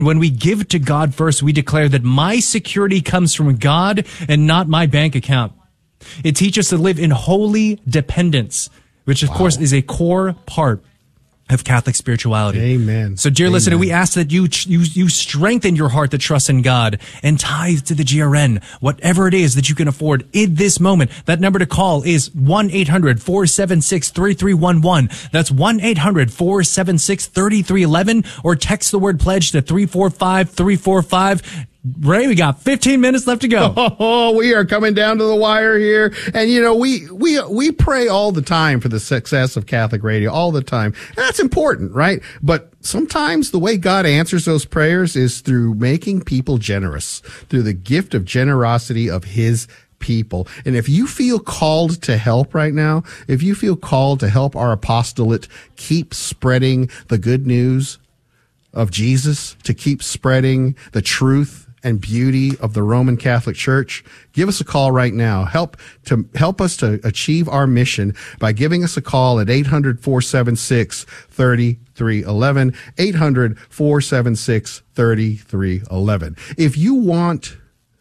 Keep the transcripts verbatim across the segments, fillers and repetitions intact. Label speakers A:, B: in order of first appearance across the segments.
A: When we give to God first, we declare that my security comes from God and not my bank account. It teaches us to live in holy dependence, which of wow. course is a core part of Catholic spirituality.
B: Amen.
A: So, dear
B: Amen.
A: listener, we ask that you, you you strengthen your heart to trust in God and tithe to the G R N, whatever it is that you can afford in this moment. That number to call is one eight hundred four seven six three three one one. That's one eight hundred four seven six three three one one, or text the word pledge to three four five three four five. Ray, we got fifteen minutes left to go.
B: Oh, we are coming down to the wire here. And, you know, we, we, we pray all the time for the success of Catholic radio, all the time. And that's important, right? But sometimes the way God answers those prayers is through making people generous, through the gift of generosity of his people. And if you feel called to help right now, if you feel called to help our apostolate keep spreading the good news of Jesus, to keep spreading the truth and beauty of the Roman Catholic Church, give us a call right now. Help to help us to achieve our mission by giving us a call at eight hundred four seven six three three one one, eight hundred four seven six three three one one. If you want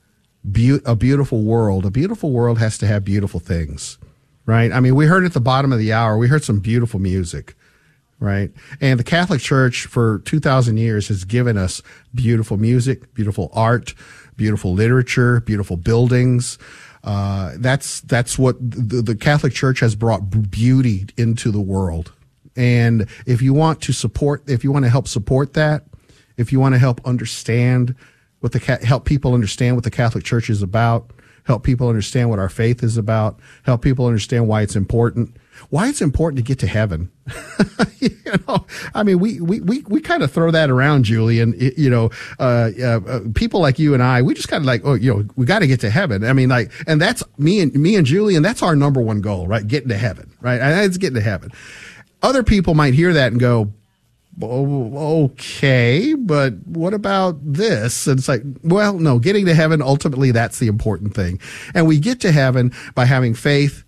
B: be- a beautiful world, a beautiful world has to have beautiful things, right? I mean, we heard at the bottom of the hour, we heard some beautiful music. Right. And the Catholic Church for two thousand years has given us beautiful music, beautiful art, beautiful literature, beautiful buildings. Uh, that's, that's what the, the Catholic Church has brought beauty into the world. And if you want to support, if you want to help support that, if you want to help understand what the, help people understand what the Catholic Church is about, help people understand what our faith is about, help people understand why it's important, why it's important to get to heaven. you know, I mean, we, we, we, we kind of throw that around, Julian. It, you know, uh, uh, people like you and I, we just kind of like, oh, you know, we got to get to heaven. I mean, like, and that's me and me and Julian. That's our number one goal, right? Getting to heaven, right? It's getting to heaven. Other people might hear that and go, oh, okay, but what about this? And it's like, well, no, getting to heaven, ultimately, that's the important thing. And we get to heaven by having faith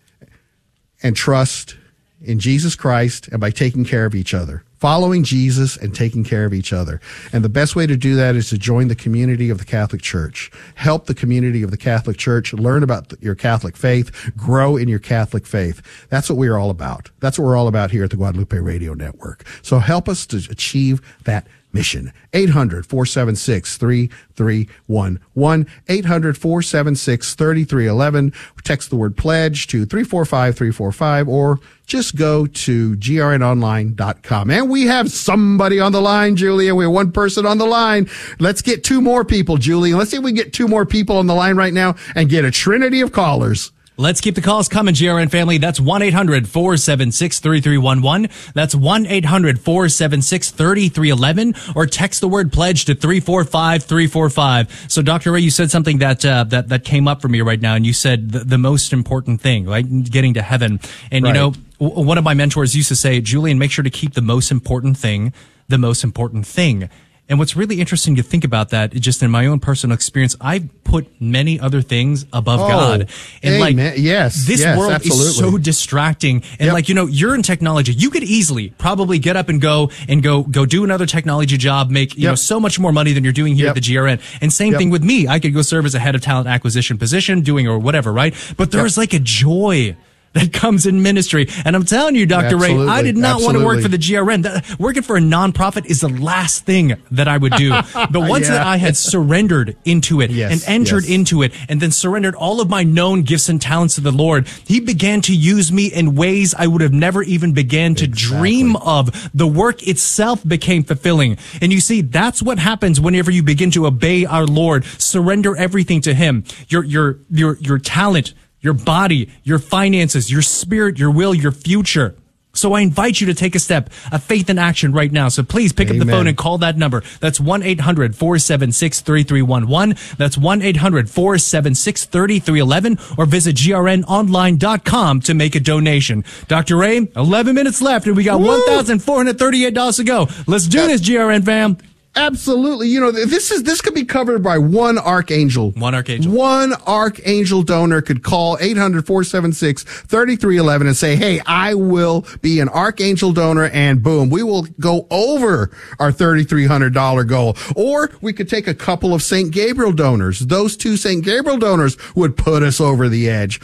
B: and trust in Jesus Christ and by taking care of each other, following Jesus and taking care of each other. And the best way to do that is to join the community of the Catholic Church. Help the community of the Catholic Church learn about your Catholic faith, grow in your Catholic faith. That's what we're all about. That's what we're all about here at the Guadalupe Radio Network. So help us to achieve that mission. eight hundred four seven six three three one one, eight hundred four seven six three three one one. Text the word pledge to three four five three four five, or just go to G R N online dot com. And we have somebody on the line, Julian. We have one person on the line. Let's get two more people, Julian. Let's see if we can get two more people on the line right now and get a trinity of callers.
A: Let's keep the calls coming, G R N family. That's one eight hundred four seven six three three one one. That's one eight hundred four seven six three three one one, or text the word pledge to three four five three four five. So, Doctor Ray, you said something that uh, that that came up for me right now, and you said the, the most important thing, right? Getting to heaven. And, right. you know, w- one of my mentors used to say, Julian, make sure to keep the most important thing the most important thing. And what's really interesting to think about that, just in my own personal experience, I put many other things above
B: oh,
A: God. And
B: amen.
A: like,
B: yes,
A: this
B: yes,
A: world
B: absolutely.
A: is so distracting. And
B: yep.
A: like, you know, you're in technology. You could easily probably get up and go and go, go do another technology job, make, you
B: yep.
A: know, so much more money than you're doing here
B: yep.
A: at the G R N. And same
B: yep.
A: thing with me. I could go serve as a head of talent acquisition position, doing or whatever, right? But there's yep. like a joy that comes in ministry. And I'm telling you, Doctor
B: Absolutely.
A: Ray, I did not
B: Absolutely.
A: want to work for the G R N. That, working for a nonprofit is the last thing that I would do. But once
B: yeah.
A: that I had surrendered into it
B: yes.
A: and entered
B: yes.
A: into it and then surrendered all of my known gifts and talents to the Lord, he began to use me in ways I would have never even began to
B: exactly.
A: dream of. The work itself became fulfilling. And you see, that's what happens whenever you begin to obey our Lord, surrender everything to him. Your, your, your, your talent, your body, your finances, your spirit, your will, your future. So I invite you to take a step of faith in action right now. So please pick Amen. Up the phone and call that number. That's one eight hundred four seven six three three one one. That's one eight hundred four seven six three three one one, or visit G R N online dot com to make a donation. Doctor Ray, eleven minutes left and we got one thousand four hundred thirty-eight dollars to go. Let's do this, G R N fam.
B: Absolutely. You know, this is, this could be covered by one archangel.
A: One archangel.
B: One archangel donor could call eight hundred, four seven six, three three one one and say, hey, I will be an archangel donor, and boom, we will go over our three thousand three hundred dollars goal. Or we could take a couple of Saint Gabriel donors. Those two Saint Gabriel donors would put us over the edge.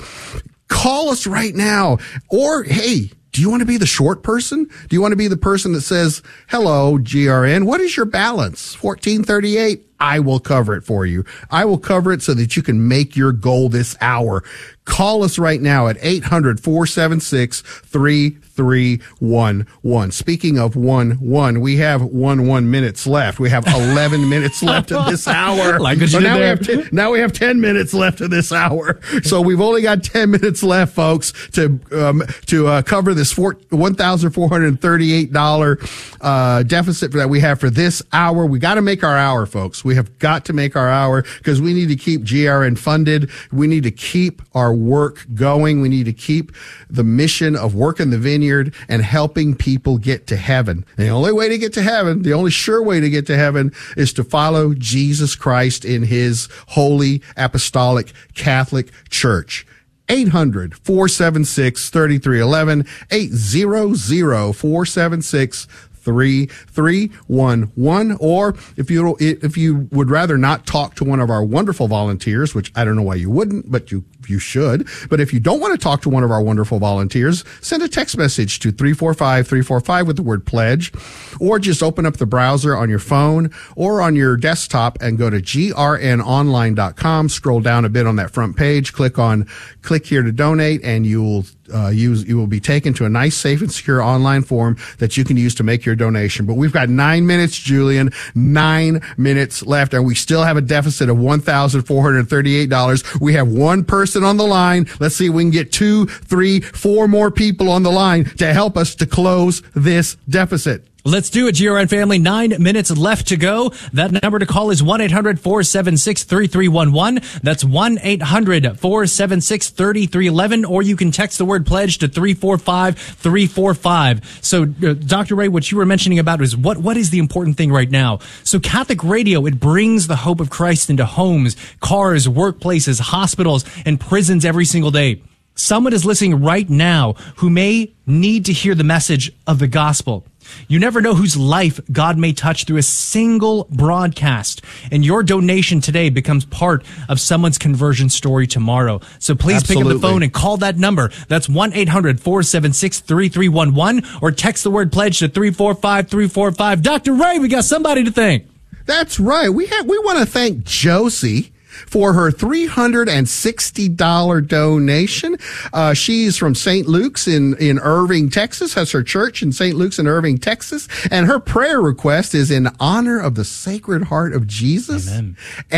B: Call us right now. Or, hey, do you want to be the short person? Do you want to be the person that says, hello, G R N, what is your balance? fourteen thirty-eight. I will cover it for you. I will cover it so that you can make your goal this hour. Call us right now at eight hundred, four seven six, three three one one. Speaking of one one, we have one one minutes left. We have eleven minutes left of this hour.
A: Like what you
B: so
A: did
B: now,
A: there.
B: we have ten, now we have ten minutes left of this hour. So we've only got ten minutes left, folks, to um, to uh, cover this one thousand four hundred thirty-eight dollars uh, deficit that we have for this hour. We got to make our hour, folks. We have got to make our hour because we need to keep G R N funded. We need to keep our work going. We need to keep the mission of working the vineyard and helping people get to heaven. And the only way to get to heaven, the only sure way to get to heaven is to follow Jesus Christ in his holy apostolic Catholic Church. eight hundred, four seven six, three three one one, eight hundred, four seven six, three three one one. Or if you if you would rather not talk to one of our wonderful volunteers, which I don't know why you wouldn't, but you you should. But if you don't want to talk to one of our wonderful volunteers, send a text message to three four five, three four five with the word pledge, or just open up the browser on your phone or on your desktop and go to G R N online dot com. Scroll down a bit on that front page, click on click here to donate, and you will uh, use you will be taken to a nice, safe, and secure online form that you can use to make your donation. But we've got nine minutes, Julian, nine minutes left, and we still have a deficit of one thousand four hundred thirty-eight dollars. We have one person on the line. Let's see if we can get two, three, four more people on the line to help us to close this deficit.
A: Let's do it, G R N family. Nine minutes left to go. That number to call is one eight hundred, four seven six, three three one one. That's one eight hundred, four seven six, three three one one. Or you can text the word pledge to three four five, three four five. So, uh, Doctor Ray, what you were mentioning about is what, what is the important thing right now? So Catholic Radio, it brings the hope of Christ into homes, cars, workplaces, hospitals, and prisons every single day. Someone is listening right now who may need to hear the message of the gospel. You never know whose life God may touch through a single broadcast, and your donation today becomes part of someone's conversion story tomorrow. So please
B: Absolutely.
A: pick up the phone and call that number. That's one eight hundred, four seven six, three three one one, or text the word pledge to three four five, three four five. Doctor Ray, we got somebody to thank.
B: That's right. We have, we want to thank Josie for her three hundred sixty dollars donation. Uh, she's from Saint Luke's in, in Irving, Texas, has her church in Saint Luke's in Irving, Texas. And her prayer request is in honor of the Sacred Heart of Jesus.
A: Amen.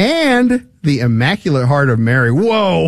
B: And the Immaculate Heart of Mary. Whoa.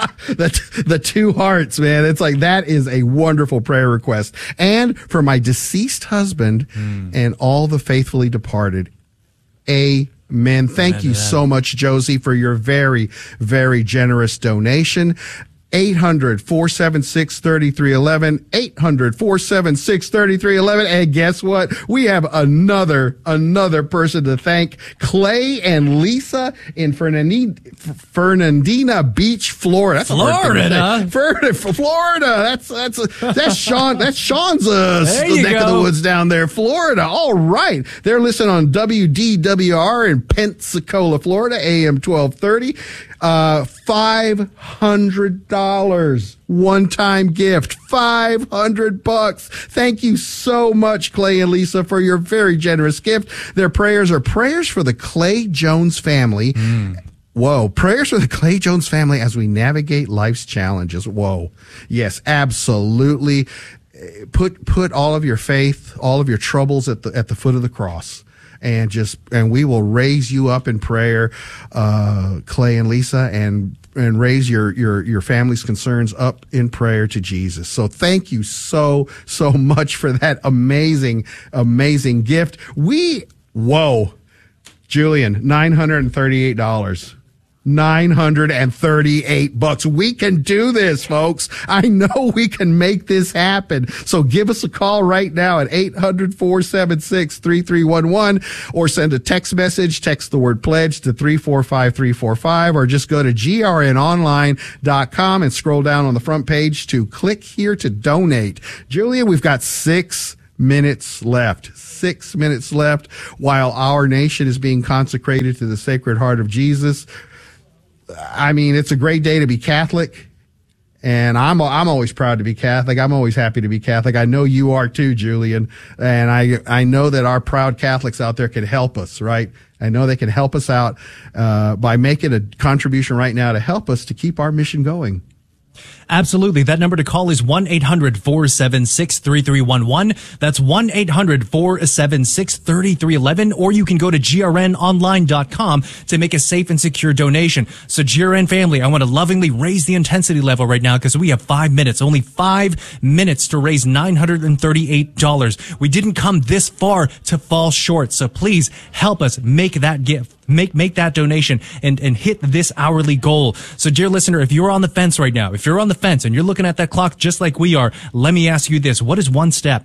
B: the, the two hearts, man. It's like, that is a wonderful prayer request. And for my deceased husband mm. and all the faithfully departed. Amen. Man, thank Amen, you man. so much, Josie, for your very, very generous donation. eight hundred, four seven six, three three one one, eight hundred, four seven six, three three one one. And guess what? We have another, another person to thank. Clay and Lisa in Fernandina, Fernandina Beach, Florida. That's
A: Florida.
B: Florida. Florida. That's, that's, that's Sean, that's Sean's, uh, neck
A: go.
B: of the woods down there. Florida. All right. They're listening on W D W R in Pensacola, Florida, A M twelve thirty. Uh, five hundred dollars one-time gift, five hundred bucks. Thank you so much, Clay and Lisa, for your very generous gift. Their prayers are prayers for the Clay Jones family. Mm. Whoa. Prayers for the Clay Jones family as we navigate life's challenges. Whoa. Yes, absolutely. Put, put all of your faith, all of your troubles at the, at the foot of the cross. And just, and we will raise you up in prayer, uh, Clay and Lisa, and, and raise your, your, your family's concerns up in prayer to Jesus. So thank you so, so much for that amazing, amazing gift. We, whoa, Julian, nine hundred thirty-eight dollars. nine hundred thirty-eight bucks. We can do this, folks. I know we can make this happen. So give us a call right now at eight hundred, four seven six, three three one one or send a text message. Text the word pledge to three four five three four five or just go to G R N online dot com and scroll down on the front page to click here to donate. Julia, we've got six minutes left. Six minutes left while our nation is being consecrated to the Sacred Heart of Jesus. I mean, it's a great day to be Catholic, and I'm I'm always proud to be Catholic. I'm always happy to be Catholic. I know you are too, Julian, and I I know that our proud Catholics out there can help us, right? I know they can help us out uh, by making a contribution right now to help us to keep our mission going.
A: Absolutely. That number to call is one eight hundred, four seven six, three three one one. That's one eight hundred, four seven six, three three one one. Or you can go to G R N online dot com to make a safe and secure donation. So G R N family, I want to lovingly raise the intensity level right now because we have five minutes, only five minutes to raise nine hundred thirty-eight dollars. We didn't come this far to fall short. So please help us make that gift. Make make that donation and, and hit this hourly goal. So, dear listener, if you're on the fence right now, if you're on the fence and you're looking at that clock just like we are, let me ask you this. What is one step?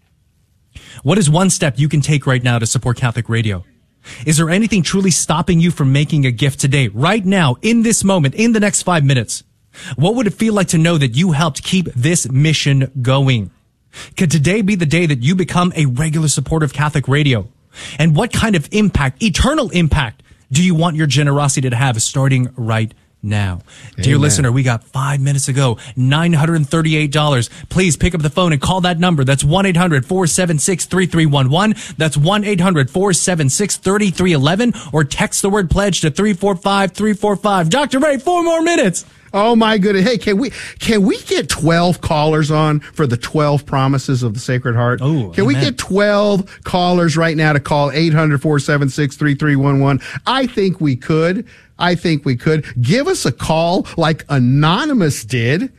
A: What is one step you can take right now to support Catholic Radio? Is there anything truly stopping you from making a gift today, right now, in this moment, in the next five minutes? What would it feel like to know that you helped keep this mission going? Could today be the day that you become a regular supporter of Catholic Radio? And what kind of impact, eternal impact, do you want your generosity to have starting right now? Amen. Dear listener, we got five minutes to go, nine hundred thirty-eight dollars. Please pick up the phone and call that number. That's one eight hundred, four seven six, three three one one. That's one eight hundred, four seven six, three three one one. Or text the word pledge to three four five, three four five. Doctor Ray, four more minutes.
B: Oh my goodness. Hey, can we, can we get twelve callers on for the twelve promises of the Sacred Heart?
A: Oh,
B: can
A: amen.
B: we get twelve callers right now to call eight hundred, four seven six, three three one one? I think we could. I think we could. Give us a call like Anonymous did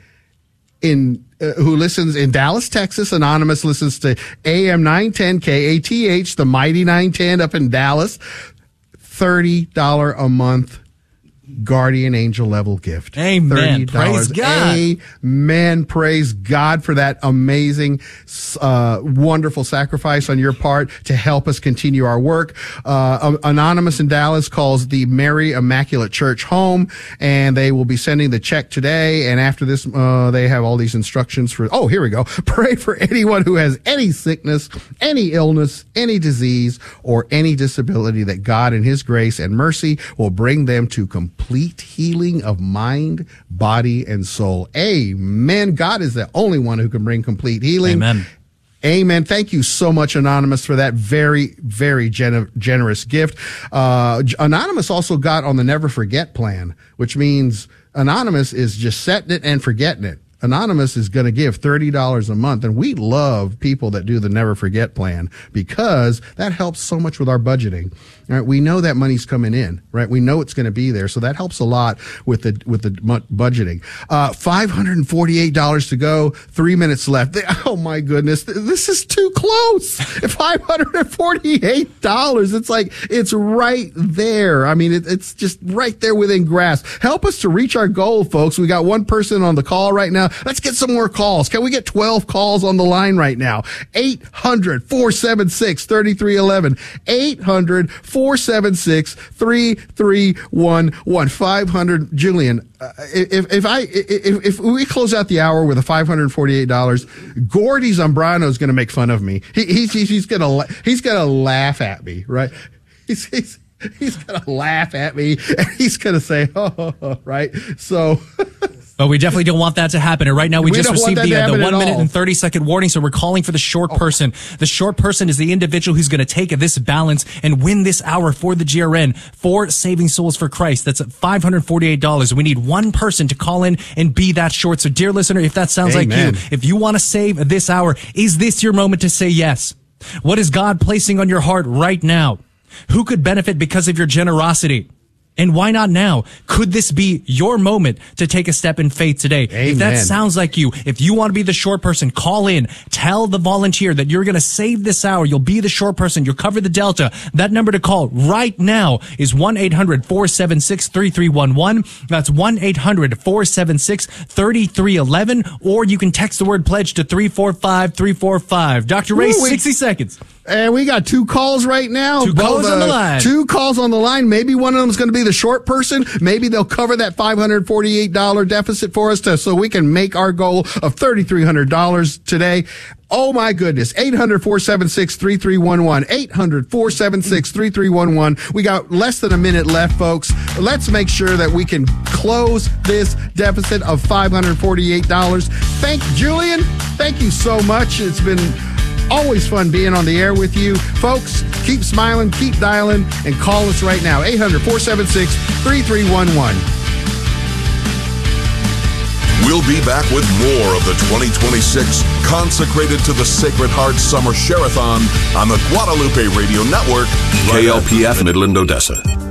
B: in, uh, who listens in Dallas, Texas. Anonymous listens to A M nine ten K A T H, the mighty nine ten up in Dallas. thirty dollars a month. Guardian angel level gift.
A: Amen. Praise God.
B: Amen. Praise God for that amazing, uh, wonderful sacrifice on your part to help us continue our work. Uh, Anonymous in Dallas calls the Mary Immaculate Church home, and they will be sending the check today. And after this, uh, they have all these instructions for, oh, here we go. Pray for anyone who has any sickness, any illness, any disease, or any disability that God in his grace and mercy will bring them to complete complete healing of mind, body, and soul. Amen. God is the only one who can bring complete healing.
A: Amen.
B: Amen. Thank you so much, Anonymous, for that very, very gen- generous gift. Uh, Anonymous also got on the Never Forget plan, which means Anonymous is just setting it and forgetting it. Anonymous is going to give thirty dollars a month, and we love people that do the Never Forget plan because that helps so much with our budgeting. Right? We know that money's coming in, right? We know it's going to be there, so that helps a lot with the with the budgeting. Uh, five hundred forty-eight dollars to go, three minutes left. Oh my goodness, this is too close. five hundred forty-eight dollars. It's like it's right there. I mean, it, it's just right there within grasp. Help us to reach our goal, folks. We got one person on the call right now. Let's get some more calls. Can we get twelve calls on the line right now? eight hundred, four seven six, three three one one. eight hundred, four seven six, three three one one. five hundred. Julian, uh, if, if I, if, if we close out the hour with a five hundred forty-eight dollars, Gordy Zambrano is going to make fun of me. He, he's, he's going to, he's going to laugh at me, right? He's, he's, he's going to laugh at me and he's going to say, oh, oh, oh, right? So,
A: but we definitely don't want that to happen. And right now, we,
B: we
A: just received the, uh, the one minute
B: all.
A: and thirty second warning. So we're calling for the short oh. person. The short person is the individual who's going to take this balance and win this hour for the G R N for Saving Souls for Christ. That's at five hundred forty-eight dollars. We need one person to call in and be that short. So dear listener, if that sounds
B: Amen.
A: like you, if you want to save this hour, is this your moment to say yes? What is God placing on your heart right now? Who could benefit because of your generosity? And why not now? Could this be your moment to take a step in faith today?
B: Amen.
A: If that sounds like you, if you want to be the short person, call in. Tell the volunteer that you're going to save this hour. You'll be the short person. You'll cover the delta. That number to call right now is one eight hundred four seven six three three one one. That's one eight hundred four seven six three three one one. Or you can text the word pledge to three four five three four five. Doctor Ray,
B: Ooh, we-
A: sixty seconds.
B: And we got two calls right now.
A: Two calls on the line.
B: Two calls on the line. Maybe one of them is going to be the short person. Maybe they'll cover that five hundred forty-eight dollars deficit for us to, so we can make our goal of three thousand three hundred dollars today. Oh my goodness. eight hundred four seven six three three one one. eight hundred four seven six three three one one. We got less than a minute left, folks. Let's make sure that we can close this deficit of five hundred forty-eight dollars. Thank Julian. Thank you so much. It's been always fun being on the air with you. Folks, keep smiling, keep dialing, and call us right now. eight hundred four seven six three three one one.
C: We'll be back with more of the twenty twenty-six Consecrated to the Sacred Heart Summer Share-a-thon on the Guadalupe Radio Network.
D: K L P F Midland, Odessa.